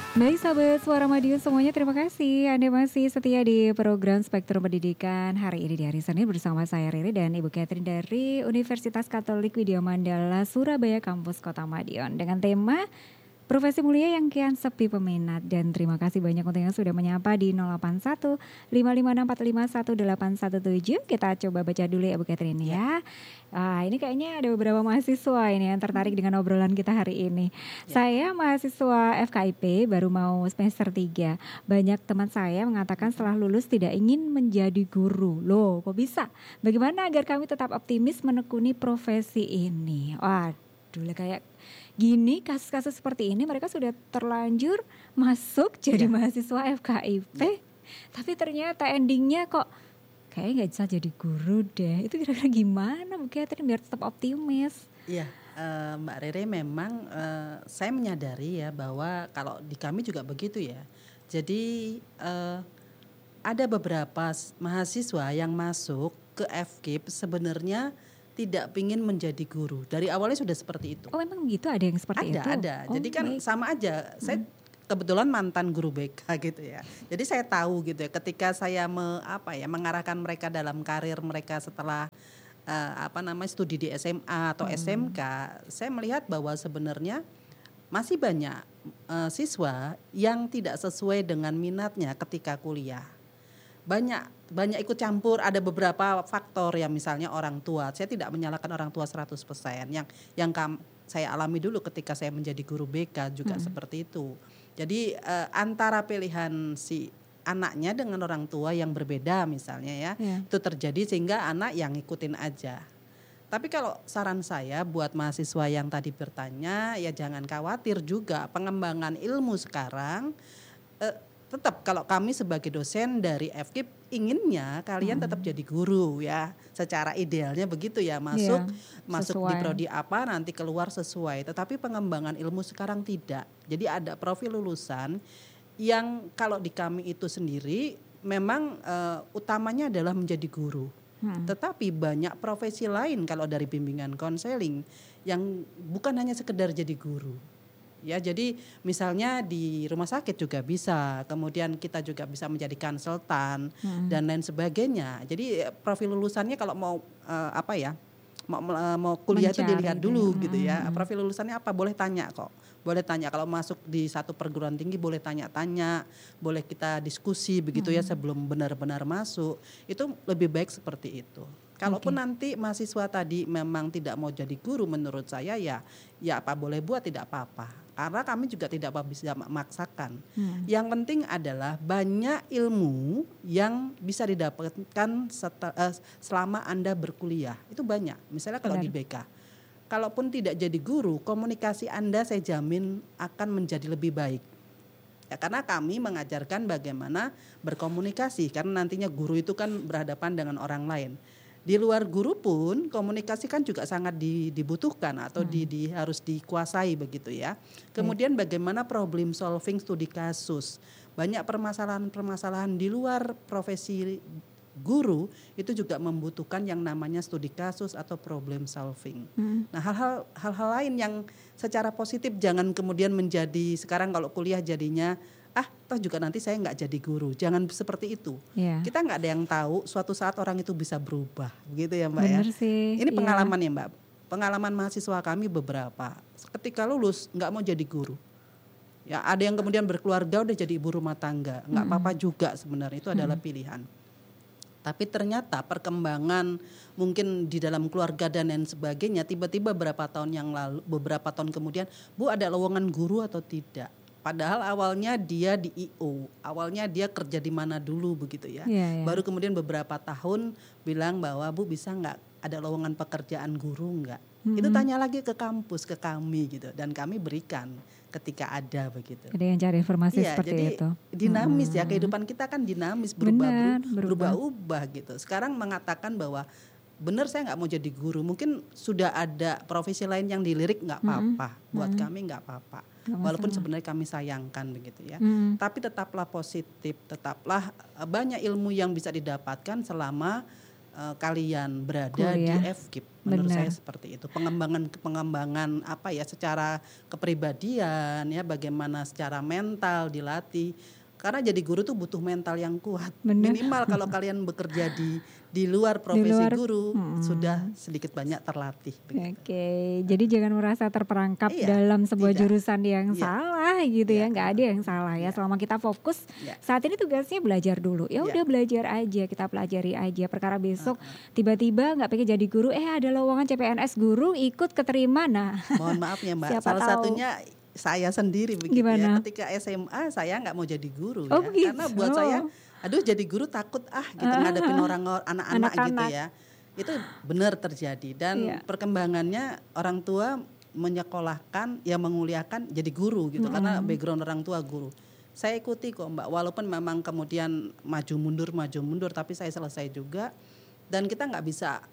Baik sahabat Suara Madiun semuanya, terima kasih Anda masih setia di program Spektrum Pendidikan hari ini di hari Senin bersama saya Riri dan Ibu Catherine dari Universitas Katolik Widya Mandala Surabaya Kampus Kota Madiun dengan tema Profesi Mulia yang Kian Sepi Peminat. Dan terima kasih banyak untuk yang sudah menyapa di 081 556451817. Kita coba baca dulu ya Bu Catherine ya. Ini kayaknya ada beberapa mahasiswa ini yang tertarik dengan obrolan kita hari ini. Saya mahasiswa FKIP baru mau semester 3. Banyak teman saya mengatakan setelah lulus tidak ingin menjadi guru. Loh, kok bisa? Bagaimana agar kami tetap optimis menekuni profesi ini? Waduh, kayak gini kasus-kasus seperti ini mereka sudah terlanjur masuk jadi mahasiswa FKIP. Tapi ternyata endingnya kok kayaknya gak bisa jadi guru deh. Itu kira-kira gimana Bu Catherine biar tetap optimis? Iya, Mbak Rere memang saya menyadari ya bahwa kalau di kami juga begitu ya. Jadi ada beberapa mahasiswa yang masuk ke FKIP sebenarnya tidak ingin menjadi guru. Dari awalnya sudah seperti itu. Oh memang gitu, ada yang seperti itu? Ada. Jadi kan baik. Sama aja. Saya kebetulan mantan guru BK gitu ya. Jadi saya tahu gitu ya ketika saya mengarahkan mereka dalam karir mereka setelah studi di SMA atau SMK, saya melihat bahwa sebenarnya masih banyak siswa yang tidak sesuai dengan minatnya ketika kuliah. Banyak ikut campur, ada beberapa faktor ya, misalnya orang tua. Saya tidak menyalahkan orang tua 100%. Yang saya alami dulu ketika saya menjadi guru BK juga seperti itu. Jadi antara pilihan si anaknya dengan orang tua yang berbeda misalnya itu terjadi sehingga anak yang ngikutin aja. Tapi kalau saran saya buat mahasiswa yang tadi bertanya, ya jangan khawatir juga, pengembangan ilmu sekarang tetap kalau kami sebagai dosen dari FKIP inginnya kalian tetap jadi guru ya, secara idealnya begitu ya, masuk di prodi apa nanti keluar sesuai. Tetapi pengembangan ilmu sekarang tidak. Jadi ada profil lulusan yang kalau di kami itu sendiri memang utamanya adalah menjadi guru. Tetapi banyak profesi lain kalau dari bimbingan konseling yang bukan hanya sekedar jadi guru. Ya, jadi misalnya di rumah sakit juga bisa, kemudian kita juga bisa menjadi konsultan dan lain sebagainya. Jadi profil lulusannya kalau mau mau kuliah itu dilihat dulu gitu ya. Profil lulusannya apa, boleh tanya kok. Boleh tanya kalau masuk di satu perguruan tinggi, boleh tanya-tanya, boleh kita diskusi begitu ya sebelum benar-benar masuk. Itu lebih baik seperti itu. Kalaupun nanti mahasiswa tadi memang tidak mau jadi guru, menurut saya ya apa boleh buat, tidak apa-apa. Karena kami juga tidak bisa memaksakan. Yang penting adalah banyak ilmu yang bisa didapatkan selama Anda berkuliah. Itu banyak. Misalnya kalau di BK, kalaupun tidak jadi guru, komunikasi Anda saya jamin akan menjadi lebih baik. Ya, karena kami mengajarkan bagaimana berkomunikasi, karena nantinya guru itu kan berhadapan dengan orang lain. Di luar guru pun komunikasi kan juga sangat dibutuhkan atau harus dikuasai begitu ya. Kemudian bagaimana problem solving studi kasus. Banyak permasalahan-permasalahan di luar profesi guru itu juga membutuhkan yang namanya studi kasus atau problem solving. Nah, hal-hal lain yang secara positif jangan kemudian menjadi sekarang kalau kuliah jadinya toh juga nanti saya nggak jadi guru. Jangan seperti itu. Kita nggak ada yang tahu suatu saat orang itu bisa berubah, begitu ya Mbak. Bener ya. Sih, Ini pengalaman ya Mbak. Pengalaman mahasiswa kami beberapa. Ketika lulus nggak mau jadi guru. Ya ada yang kemudian berkeluarga udah jadi ibu rumah tangga. Nggak apa-apa juga sebenarnya, itu adalah pilihan. Tapi ternyata perkembangan mungkin di dalam keluarga dan lain sebagainya, tiba-tiba beberapa tahun kemudian, Bu ada lowongan guru atau tidak? Padahal awalnya dia di IO, awalnya dia kerja di mana dulu begitu ya. Baru kemudian beberapa tahun bilang bahwa Bu bisa nggak ada lowongan pekerjaan guru nggak? Itu tanya lagi ke kampus, ke kami gitu, dan kami berikan ketika ada begitu. Ada yang cari informasi seperti jadi itu. Dinamis ya, kehidupan kita kan dinamis, berubah-ubah gitu. Sekarang mengatakan bahwa benar saya nggak mau jadi guru, mungkin sudah ada profesi lain yang dilirik, nggak apa-apa, buat kami nggak apa-apa. Walaupun sebenarnya kami sayangkan begitu ya. Tapi tetaplah positif, tetaplah banyak ilmu yang bisa didapatkan selama kalian berada Kuliah. di FKIP. Menurut Benar. saya seperti itu. Pengembangan apa ya, secara kepribadian ya, bagaimana secara mental dilatih. Karena jadi guru tuh butuh mental yang kuat. Benar. Minimal kalau kalian bekerja di luar profesi luar, guru sudah sedikit banyak terlatih. Begitu. Oke, jadi jangan merasa terperangkap Iya, dalam sebuah tidak. jurusan yang Iya. salah gitu ya, Iya. nggak ada yang salah ya. Iya. Selama kita fokus, Iya. saat ini tugasnya belajar dulu. Ya Iya. udah belajar aja, kita pelajari aja. Perkara besok tiba-tiba nggak pengen jadi guru, ada lowongan CPNS guru, ikut keterima. Nah, Mohon maaf ya Mbak, Siapa salah tahu. satunya saya sendiri begitu Gimana? ya. Ketika SMA saya nggak mau jadi guru Oh, ya, begitu. karena buat saya, aduh jadi guru takut gitu ngadepin anak-anak gitu Anak-anak. ya. Itu benar terjadi dan Iya. perkembangannya orang tua menyekolahkan ya, menguliakan jadi guru gitu karena background orang tua guru. Saya ikuti kok Mbak, walaupun memang kemudian maju mundur tapi saya selesai juga. Dan kita nggak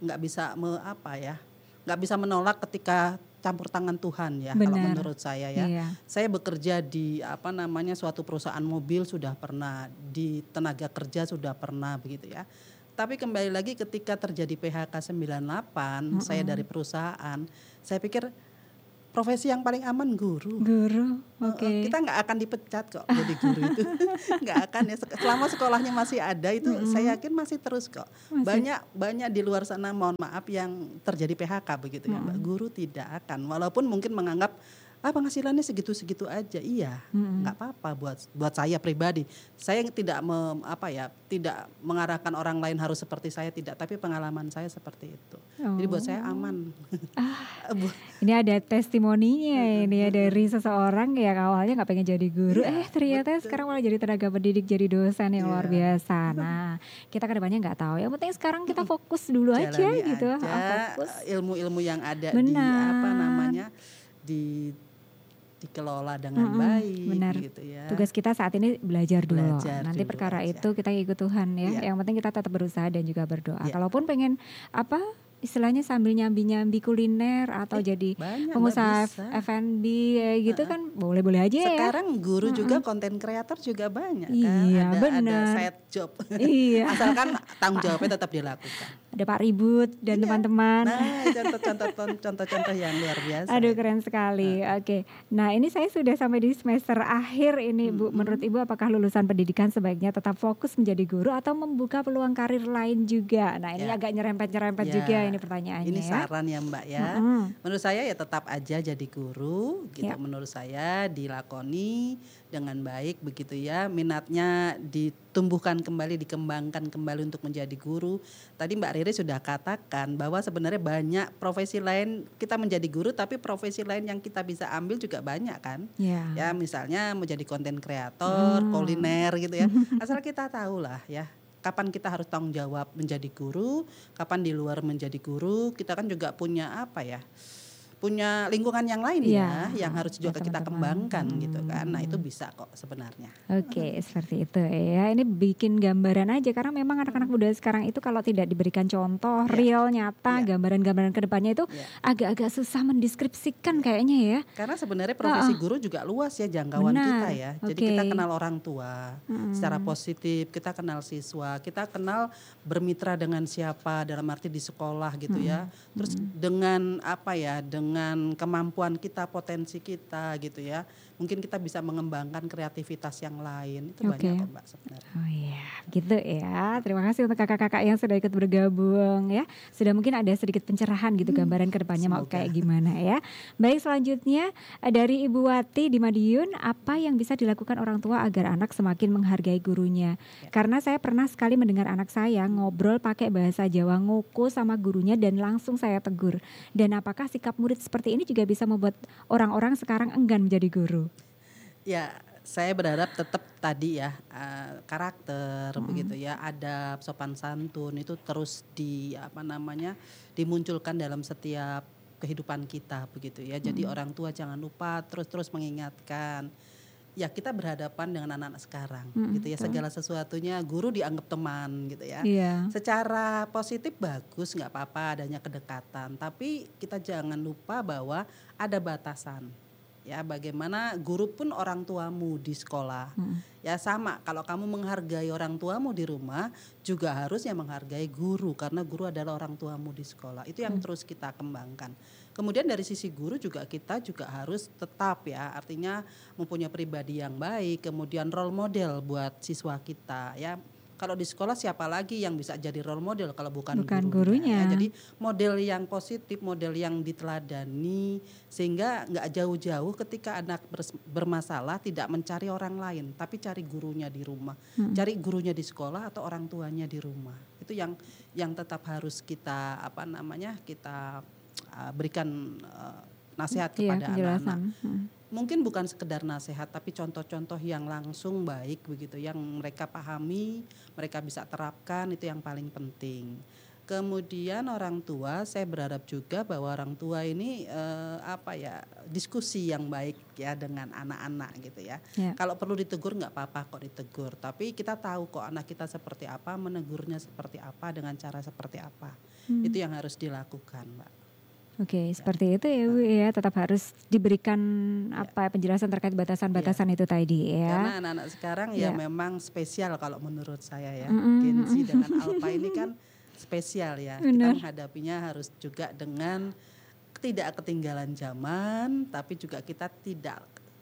bisa menolak ketika campur tangan Tuhan ya. Kalau Benar. menurut saya ya. Iya. Saya bekerja di suatu perusahaan mobil sudah pernah, di tenaga kerja sudah pernah begitu ya. Tapi kembali lagi ketika terjadi PHK 98, saya dari perusahaan, saya pikir profesi yang paling aman guru. Guru, oke. Kita nggak akan dipecat kok jadi guru itu. Nggak akan ya, selama sekolahnya masih ada itu saya yakin masih terus kok. Banyak di luar sana, mohon maaf, yang terjadi PHK begitu ya Mbak. Guru tidak akan, walaupun mungkin menganggap penghasilannya segitu-segitu aja. Iya, nggak apa-apa buat saya pribadi. Saya tidak tidak mengarahkan orang lain harus seperti saya, tidak, tapi pengalaman saya seperti itu. Jadi buat saya aman. Ini ada testimoninya ini ya dari seseorang yang awalnya nggak pengen jadi guru, ternyata sekarang malah jadi tenaga pendidik, jadi dosen yang luar biasa. Nah, kita kedepannya nggak tahu. Yang penting sekarang kita fokus dulu aja Jalani gitu. aja Fokus. ilmu-ilmu yang ada Benar. dikelola dengan baik. Benar. Gitu ya. Tugas kita saat ini belajar dulu. Nanti dulu perkara aja. itu kita ikut Tuhan ya. Iya. Yang penting kita tetap berusaha dan juga berdoa. Iya. Kalaupun pengen istilahnya sambil nyambi-nyambi kuliner atau jadi banyak, pengusaha Mbak, bisa. F&B gitu kan boleh-boleh aja ya. Sekarang guru juga, konten kreator juga banyak kan. Iya, Ada benar. side job. Iya. Asalkan tanggung jawabnya tetap dilakukan. Ada Pak Ribut dan teman-teman. Nah, contoh-contoh yang luar biasa. Aduh, keren sekali. Oke. Nah, ini saya sudah sampai di semester akhir ini, Bu. Menurut Ibu apakah lulusan pendidikan sebaiknya tetap fokus menjadi guru atau membuka peluang karir lain juga? Nah, ini Ya. agak nyerempet-nyerempet Ya, juga ini pertanyaannya ini ya. saran ya Mbak ya. Menurut saya ya tetap aja jadi guru gitu. Ya. Menurut saya dilakoni dengan baik begitu ya. Minatnya ditumbuhkan kembali, dikembangkan kembali untuk menjadi guru. Tadi Mbak Riri sudah katakan bahwa sebenarnya banyak profesi lain, kita menjadi guru tapi profesi lain yang kita bisa ambil juga banyak kan. Ya. Ya misalnya menjadi konten kreator, kuliner gitu ya. Asal kita tahu lah ya, kapan kita harus tanggung jawab menjadi guru, kapan di luar menjadi guru. Kita kan juga punya punya lingkungan yang lain ya, yang harus juga kita teman-teman. kembangkan gitu kan. Nah itu bisa kok sebenarnya. Oke, seperti itu ya. Ini bikin gambaran aja karena memang anak-anak muda sekarang itu kalau tidak diberikan contoh real, nyata, gambaran-gambaran kedepannya itu agak-agak susah mendeskripsikan kayaknya ya. Karena sebenarnya profesi guru juga luas ya jangkauan Benar. kita ya. Jadi Oke. kita kenal orang tua secara positif, kita kenal siswa, kita kenal bermitra dengan siapa dalam arti di sekolah gitu ya. Terus dengan dengan kemampuan kita, potensi kita gitu ya. Mungkin kita bisa mengembangkan kreativitas yang lain. Itu banyak kok Mbak sebenarnya. Oh iya, gitu ya. Terima kasih untuk kakak-kakak yang sudah ikut bergabung ya. Sudah mungkin ada sedikit pencerahan gitu gambaran ke depannya mau kayak gimana ya. Baik, selanjutnya dari Ibu Wati di Madiun, apa yang bisa dilakukan orang tua agar anak semakin menghargai gurunya? Karena saya pernah sekali mendengar anak saya ngobrol pakai bahasa Jawa ngoko sama gurunya dan langsung saya tegur. Dan apakah sikap murid seperti ini juga bisa membuat orang-orang sekarang enggan menjadi guru? Ya, saya berharap tetap tadi ya karakter begitu ya, adab, sopan santun itu terus dimunculkan dalam setiap kehidupan kita begitu ya. Jadi orang tua jangan lupa terus mengingatkan. Ya kita berhadapan dengan anak-anak sekarang gitu ya, segala sesuatunya guru dianggap teman gitu ya. Secara positif bagus, nggak apa-apa adanya kedekatan, tapi kita jangan lupa bahwa ada batasan. Ya, bagaimana guru pun orang tuamu di sekolah. Ya sama, kalau kamu menghargai orang tuamu di rumah, juga harusnya menghargai guru karena guru adalah orang tuamu di sekolah. Itu yang terus kita kembangkan. Kemudian dari sisi guru juga kita juga harus tetap ya, artinya mempunyai pribadi yang baik, kemudian role model buat siswa kita ya. Kalau di sekolah siapa lagi yang bisa jadi role model kalau bukan gurunya. Ya. Jadi model yang positif, model yang diteladani, sehingga nggak jauh-jauh ketika anak bermasalah tidak mencari orang lain, tapi cari gurunya di rumah, cari gurunya di sekolah atau orang tuanya di rumah. Itu yang tetap harus kita kita berikan nasihat kepada anak-anak. Mungkin bukan sekedar nasihat, tapi contoh-contoh yang langsung baik begitu, yang mereka pahami, mereka bisa terapkan, itu yang paling penting. Kemudian orang tua, saya berharap juga bahwa orang tua ini diskusi yang baik ya dengan anak-anak gitu ya. Kalau perlu ditegur nggak apa-apa kok ditegur, tapi kita tahu kok anak kita seperti apa, menegurnya seperti apa, dengan cara seperti apa. Itu yang harus dilakukan, Mbak. Oke, seperti itu ya Bu ya, tetap harus diberikan penjelasan terkait batasan-batasan itu tadi ya. Karena anak-anak sekarang ya memang spesial kalau menurut saya ya. Gen Z dengan Alpha ini kan spesial ya. Kita menghadapinya harus juga dengan tidak ketinggalan zaman, tapi juga kita tidak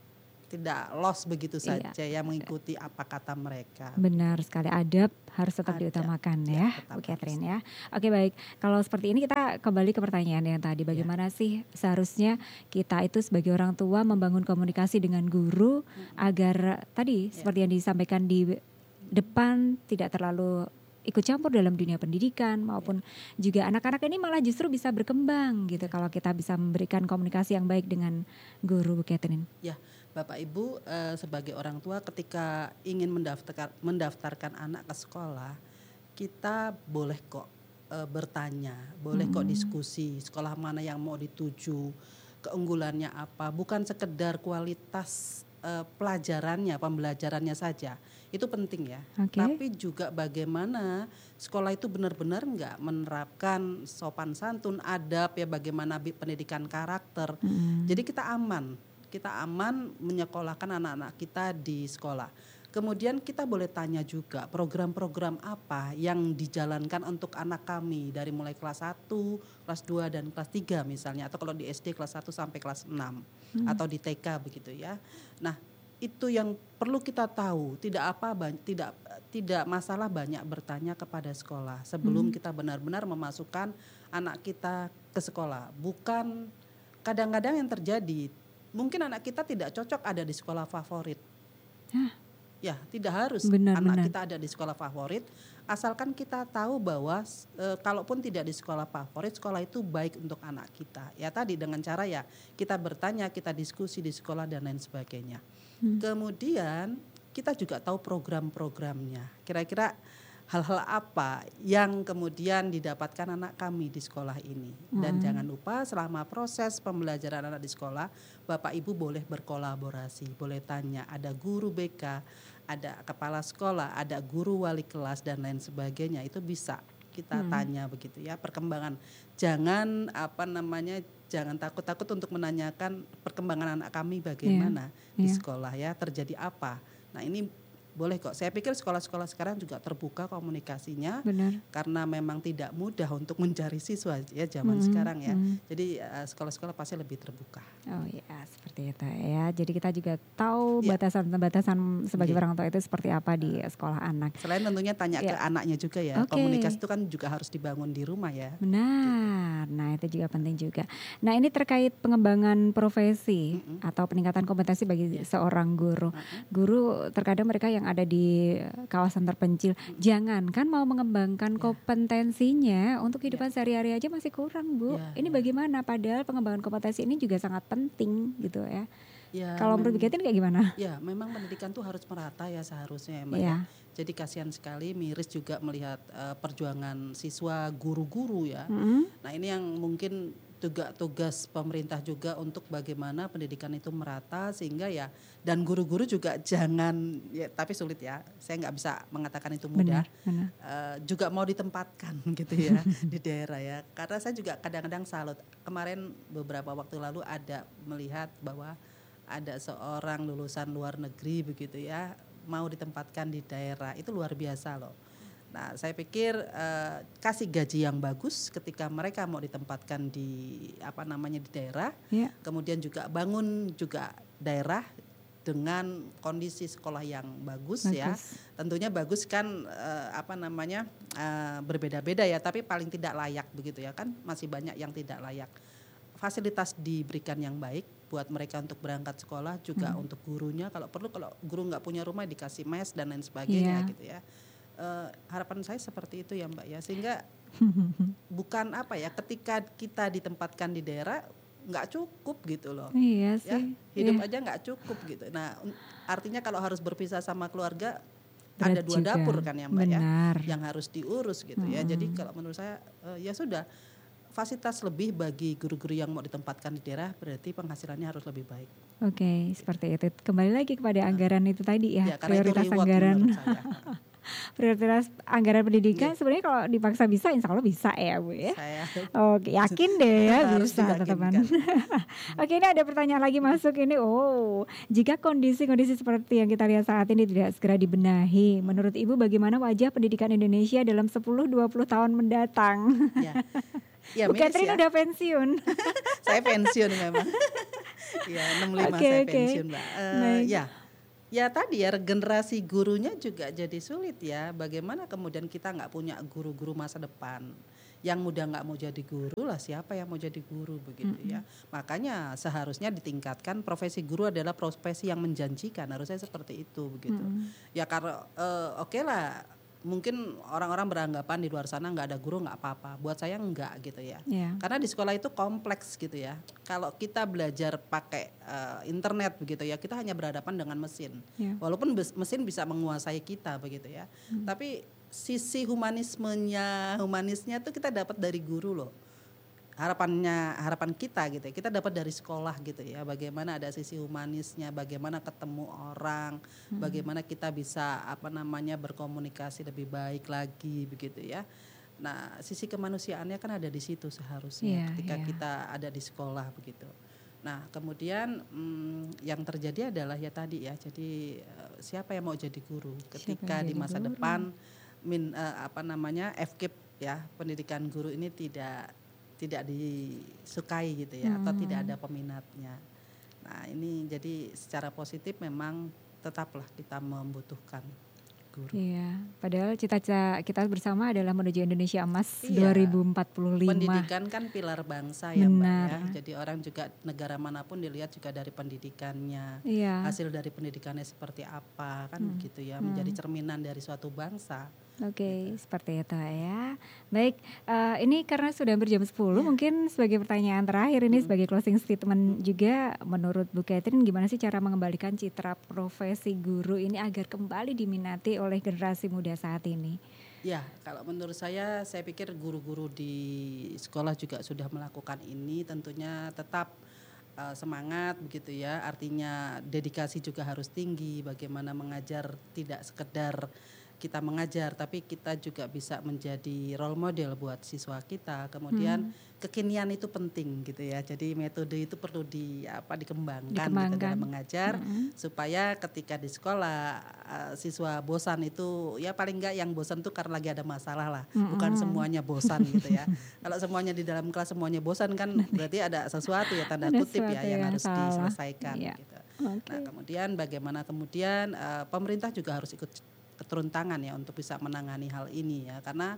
lost begitu saja ya mengikuti apa kata mereka. Benar sekali, adab harus tetap diutamakan ya Bu Catherine ya. Oke baik, kalau seperti ini kita kembali ke pertanyaan yang tadi, bagaimana sih seharusnya kita itu sebagai orang tua membangun komunikasi dengan guru agar tadi seperti yang disampaikan di depan tidak terlalu ikut campur dalam dunia pendidikan maupun juga anak-anak ini malah justru bisa berkembang gitu kalau kita bisa memberikan komunikasi yang baik dengan guru Bu Catherine. Ya. Bapak Ibu sebagai orang tua ketika ingin mendaftarkan anak ke sekolah, kita boleh kok bertanya, boleh kok diskusi sekolah mana yang mau dituju, keunggulannya apa, bukan sekedar kualitas pelajarannya, pembelajarannya saja. Itu penting ya. Tapi juga bagaimana sekolah itu benar-benar enggak menerapkan sopan santun, adab ya, bagaimana pendidikan karakter. Jadi kita aman menyekolahkan anak-anak kita di sekolah. Kemudian kita boleh tanya juga program-program apa yang dijalankan untuk anak kami dari mulai kelas 1, kelas 2 dan kelas 3 misalnya, atau kalau di SD kelas 1 sampai kelas 6 atau di TK begitu ya. Nah, itu yang perlu kita tahu, tidak masalah banyak bertanya kepada sekolah sebelum kita benar-benar memasukkan anak kita ke sekolah. Bukan, kadang-kadang yang terjadi mungkin anak kita tidak cocok ada di sekolah favorit. Ya, tidak harus anak kita ada di sekolah favorit, asalkan kita tahu bahwa kalaupun tidak di sekolah favorit, sekolah itu baik untuk anak kita. Ya tadi dengan cara ya kita bertanya, kita diskusi di sekolah dan lain sebagainya. Kemudian kita juga tahu program-programnya. Kira-kira hal-hal apa yang kemudian didapatkan anak kami di sekolah ini. Dan jangan lupa selama proses pembelajaran anak di sekolah, Bapak Ibu boleh berkolaborasi, boleh tanya, ada guru BK, ada kepala sekolah, ada guru wali kelas dan lain sebagainya. Itu bisa kita tanya begitu ya, perkembangan. Jangan jangan takut-takut untuk menanyakan perkembangan anak kami bagaimana di sekolah ya, terjadi apa. Nah, ini boleh kok. Saya pikir sekolah-sekolah sekarang juga terbuka komunikasinya. Benar. Karena memang tidak mudah untuk mencari siswa ya zaman sekarang ya. Jadi sekolah-sekolah pasti lebih terbuka. Oh ya, seperti itu ya. Jadi kita juga tahu batasan-batasan sebagai orang tua itu seperti apa di sekolah anak. Selain tentunya tanya ke anaknya juga ya. Komunikasi itu kan juga harus dibangun di rumah ya. Benar. Nah, itu juga penting juga. Nah, ini terkait pengembangan profesi atau peningkatan kompetensi bagi seorang guru. Guru terkadang mereka yang ada di kawasan terpencil, jangankan mau mengembangkan kompetensinya untuk kehidupan sehari-hari aja masih kurang, Bu. Ini bagaimana? Padahal pengembangan kompetensi ini juga sangat penting gitu ya. Kalau menurut Catherine kayak gimana? Ya, memang pendidikan tuh harus merata ya seharusnya ya, Mbak. Ya. Jadi kasihan sekali, miris juga melihat perjuangan siswa guru-guru ya. Nah, ini yang mungkin juga tugas pemerintah juga untuk bagaimana pendidikan itu merata sehingga ya, dan guru-guru juga jangan ya, tapi sulit ya, saya nggak bisa mengatakan itu mudah. Benar. Juga mau ditempatkan gitu ya di daerah ya, karena saya juga kadang-kadang salut. Kemarin beberapa waktu lalu ada melihat bahwa ada seorang lulusan luar negeri begitu ya, mau ditempatkan di daerah, itu luar biasa loh. Nah, saya pikir kasih gaji yang bagus ketika mereka mau ditempatkan di di daerah, kemudian juga bangun juga daerah dengan kondisi sekolah yang bagus. Ya. Tentunya bagus kan berbeda-beda ya, tapi paling tidak layak begitu ya kan, masih banyak yang tidak layak. Fasilitas diberikan yang baik buat mereka untuk berangkat sekolah, juga untuk gurunya, kalau perlu kalau guru nggak punya rumah dikasih mes dan lain sebagainya gitu ya. Harapan saya seperti itu ya Mbak ya, sehingga bukan ketika kita ditempatkan di daerah nggak cukup gitu loh. Iya sih. Ya, hidup aja nggak cukup gitu. Nah, artinya kalau harus berpisah sama keluarga, berat ada 2 juga. Dapur kan ya Mbak. Benar. Ya, yang harus diurus gitu ya. Jadi kalau menurut saya ya sudah, fasilitas lebih bagi guru-guru yang mau ditempatkan di daerah, berarti penghasilannya harus lebih baik. Oke, seperti itu. Kembali lagi kepada anggaran itu tadi ya, prioritas anggaran. Prioritas anggaran pendidikan sebenarnya kalau dipaksa bisa, insya Allah bisa ya Bu ya. Oke, yakin deh ya bisa teman-teman. Oke, ini ada pertanyaan lagi masuk ini. Jika kondisi-kondisi seperti yang kita lihat saat ini tidak segera dibenahi, menurut Ibu bagaimana wajah pendidikan Indonesia dalam 10-20 tahun mendatang? Ya, Bu Catherine udah pensiun. Saya pensiun memang. Ya, 65 saya pensiun Mbak. Ya tadi ya, generasi gurunya juga jadi sulit ya. Bagaimana kemudian kita nggak punya guru-guru masa depan. Yang muda nggak mau jadi guru lah, siapa yang mau jadi guru begitu ya. Makanya seharusnya ditingkatkan, profesi guru adalah profesi yang menjanjikan, harusnya seperti itu begitu. Ya karena oke lah, mungkin orang-orang beranggapan di luar sana nggak ada guru nggak apa-apa. Buat saya enggak gitu ya. Karena di sekolah itu kompleks gitu ya. Kalau kita belajar pakai internet begitu ya, kita hanya berhadapan dengan mesin. Walaupun mesin bisa menguasai kita begitu ya. Tapi sisi humanisnya tuh kita dapat dari guru loh. Harapan kita gitu ya, kita dapat dari sekolah gitu ya, bagaimana ada sisi humanisnya, bagaimana ketemu orang, bagaimana kita bisa berkomunikasi lebih baik lagi begitu ya. Nah, sisi kemanusiaannya kan ada di situ seharusnya ketika kita ada di sekolah begitu. Nah, kemudian yang terjadi adalah ya tadi ya, jadi siapa yang mau jadi guru ketika di masa depan FKIP ya, pendidikan guru ini tidak disukai gitu ya, atau tidak ada peminatnya. Nah, ini jadi secara positif memang tetaplah kita membutuhkan guru. Iya, padahal cita-cita kita bersama adalah menuju Indonesia Emas 2045. Pendidikan kan pilar bangsa ya Mbak ya. Jadi orang juga, negara manapun dilihat juga dari pendidikannya. Hasil dari pendidikannya seperti apa kan begitu ya, menjadi cerminan dari suatu bangsa. Oke, seperti itu ya. Baik, ini karena sudah berjam 10, mungkin sebagai pertanyaan terakhir ini sebagai closing statement juga, menurut Bu Catherine gimana sih cara mengembalikan citra profesi guru ini agar kembali diminati oleh generasi muda saat ini? Ya, kalau menurut saya pikir guru-guru di sekolah juga sudah melakukan ini, tentunya tetap semangat begitu ya, artinya dedikasi juga harus tinggi, bagaimana mengajar tidak sekedar kita mengajar, tapi kita juga bisa menjadi role model buat siswa kita. Kemudian kekinian itu penting gitu ya. Jadi metode itu perlu dikembangkan. Gitu dalam mengajar supaya ketika di sekolah siswa bosan itu ya paling enggak yang bosan tuh karena lagi ada masalah lah. Bukan semuanya bosan gitu ya. Kalau semuanya di dalam kelas semuanya bosan kan berarti ada sesuatu ya, tanda kutip ya yang harus diselesaikan gitu. Nah, kemudian bagaimana pemerintah juga harus ikut turun tangan ya untuk bisa menangani hal ini ya, karena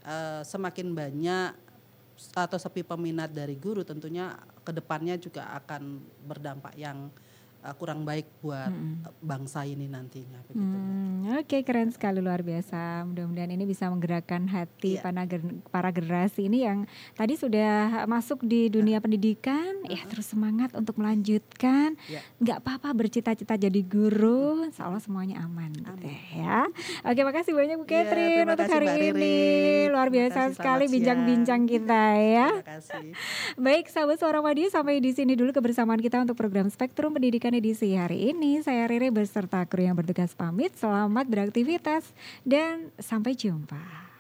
semakin banyak atau sepi peminat dari guru, tentunya kedepannya juga akan berdampak yang kurang baik buat bangsa ini nantinya begitu. Oke, keren sekali, luar biasa. Mudah-mudahan ini bisa menggerakkan hati para generasi ini yang tadi sudah masuk di dunia pendidikan, terus semangat untuk melanjutkan. Nggak apa-apa bercita-cita jadi guru, insya Allah semuanya aman. Gitu ya. Oke, makasih banyak Bu Catherine untuk hari ini. Luar biasa sekali bincang-bincang kita ya. Terima kasih. Baik, sahabat Suara Radio, sampai di sini dulu kebersamaan kita untuk program Spektrum Pendidikan edisi hari ini. Saya Rere beserta kru yang bertugas pamit. Selamat beraktivitas dan sampai jumpa.